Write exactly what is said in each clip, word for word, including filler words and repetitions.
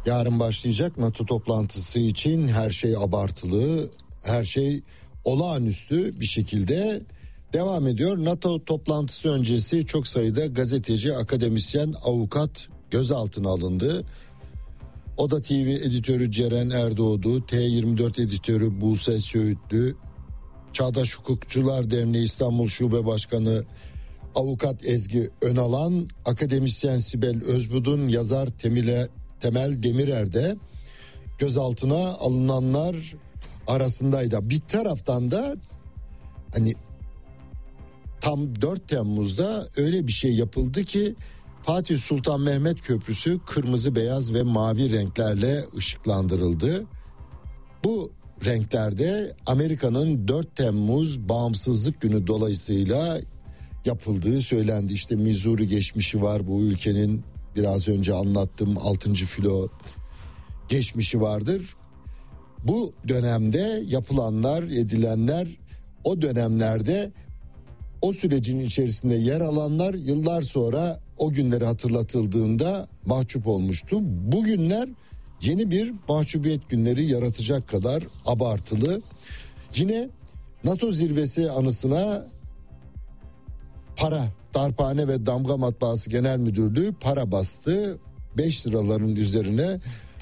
Yarın başlayacak NATO toplantısı için her şey abartılı, her şey olağanüstü bir şekilde devam ediyor. NATO toplantısı öncesi çok sayıda gazeteci, akademisyen, avukat gözaltına alındı. Oda T V editörü Ceren Erdoğdu, T yirmi dört editörü Buse Söğütlü, Çağdaş Hukukçular Derneği İstanbul Şube Başkanı Avukat Ezgi Önalan, akademisyen Sibel Özbudun, yazar Temile, Temel Demirer de gözaltına alınanlar arasındaydı. Bir taraftan da hani tam dört Temmuz'da öyle bir şey yapıldı ki Fatih Sultan Mehmet Köprüsü kırmızı, beyaz ve mavi renklerle ışıklandırıldı. Bu renklerde Amerika'nın dört Temmuz Bağımsızlık Günü dolayısıyla yapıldığı söylendi. İşte Missouri geçmişi var bu ülkenin, biraz önce anlattığım altıncı filo geçmişi vardır. Bu dönemde yapılanlar, edilenler, o dönemlerde o sürecin içerisinde yer alanlar yıllar sonra o günleri hatırlatıldığında mahcup olmuştu. Bugünler yeni bir mahcubiyet günleri yaratacak kadar abartılı. Yine NATO zirvesi anısına para, Darphane ve Damga Matbaası Genel Müdürlüğü para bastı. beş liraların üzerine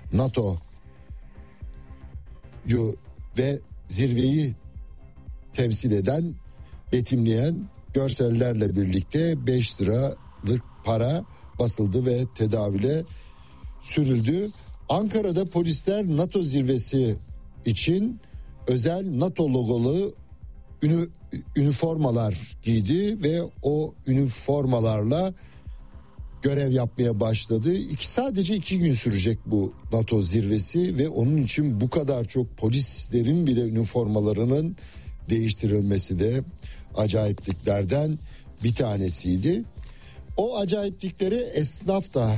NATO'yu ve zirveyi temsil eden, betimleyen görsellerle birlikte beş liralık para basıldı ve tedavüle sürüldü. Ankara'da polisler NATO zirvesi için özel NATO logolu ünü, üniformalar giydi ve o üniformalarla görev yapmaya başladı. İki, sadece iki gün sürecek bu NATO zirvesi ve onun için bu kadar çok polislerin bile üniformalarının değiştirilmesi de acayipliklerden bir tanesiydi. O acayiplikleri esnaf da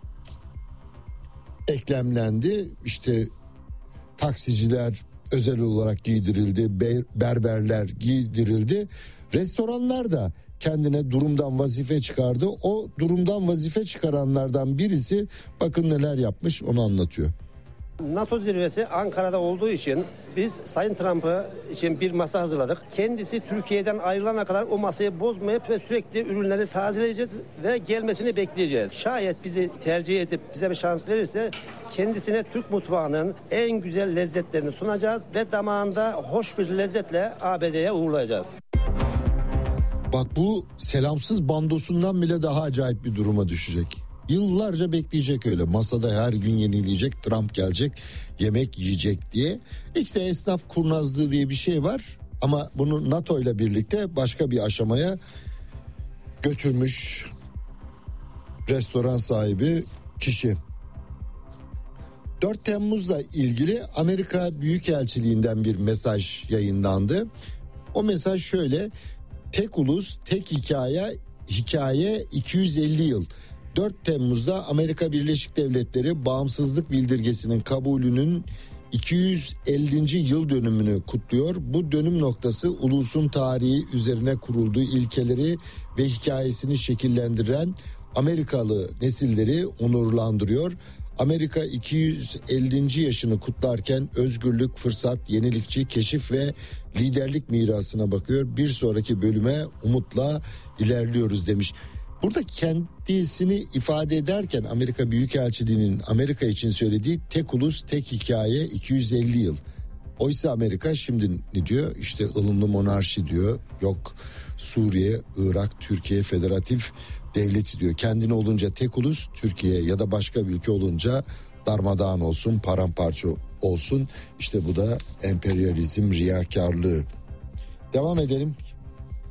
eklemlendi. İşte taksiciler özel olarak giydirildi, berberler giydirildi. Restoranlar da kendine durumdan vazife çıkardı. O durumdan vazife çıkaranlardan birisi bakın neler yapmış, onu anlatıyor. NATO zirvesi Ankara'da olduğu için biz Sayın Trump'ı için bir masa hazırladık. Kendisi Türkiye'den ayrılana kadar o masayı bozmayıp ve sürekli ürünleri tazeleyeceğiz ve gelmesini bekleyeceğiz. Şayet bizi tercih edip bize bir şans verirse kendisine Türk mutfağının en güzel lezzetlerini sunacağız ve damağında hoş bir lezzetle A B D'ye uğurlayacağız. Bak bu selamsız bandosundan bile daha acayip bir duruma düşecek. Yıllarca bekleyecek öyle. Masada her gün yenileyecek, Trump gelecek, yemek yiyecek diye. İşte esnaf kurnazlığı diye bir şey var. Ama bunu NATO ile birlikte başka bir aşamaya götürmüş restoran sahibi kişi. dört Temmuz'la ilgili Amerika Büyükelçiliğinden bir mesaj yayınlandı. O mesaj şöyle: tek ulus, tek hikaye, hikaye iki yüz elli yıl. dört Temmuz'da Amerika Birleşik Devletleri bağımsızlık bildirgesinin kabulünün iki yüz ellinci yıl dönümünü kutluyor. Bu dönüm noktası ulusun tarihi üzerine kurulduğu ilkeleri ve hikayesini şekillendiren Amerikalı nesilleri onurlandırıyor. Amerika iki yüz ellinci yaşını kutlarken özgürlük, fırsat, yenilikçi, keşif ve liderlik mirasına bakıyor. Bir sonraki bölüme umutla ilerliyoruz demiş. Burada kendisini ifade ederken Amerika Büyükelçiliği'nin Amerika için söylediği tek ulus, tek hikaye iki yüz elli yıl. Oysa Amerika şimdi ne diyor? İşte ılımlı monarşi diyor. Yok Suriye, Irak, Türkiye Federatif Devleti diyor. Kendine olunca tek ulus, Türkiye ya da başka bir ülke olunca darmadağın olsun, paramparça olsun. İşte bu da emperyalizm riyakarlığı. Devam edelim.